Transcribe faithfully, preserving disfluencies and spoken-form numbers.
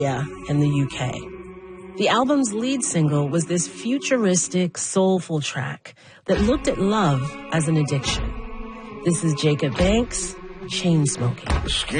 in the U K. The album's lead single was this futuristic, soulful track that looked at love as an addiction. This is Jacob Banks, Chain Smoking.